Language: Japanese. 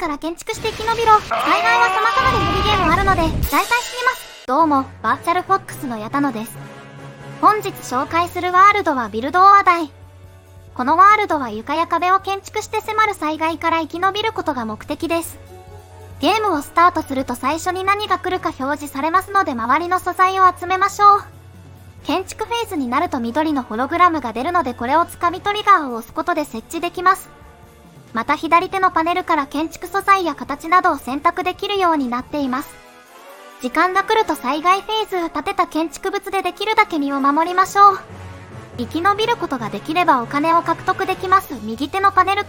から建築して生き延びろ。災害は様々で無理ゲームあるので、大体死にます。どうも、バーチャルフォックスの矢田野です。本日紹介するワールドはビルドオアダイ。このワールドは床や壁を建築して迫る災害から生き延びることが目的です。ゲームをスタートすると最初に何が来るか表示されますので周りの素材を集めましょう。建築フェーズになると緑のホログラムが出るのでこれをつかみトリガーを押すことで設置できます。また左手のパネルから建築素材や形などを選択できるようになっています。時間が来ると災害フェーズ、建てた建築物でできるだけ身を守りましょう。生き延びることができればお金を獲得できます。右手のパネルから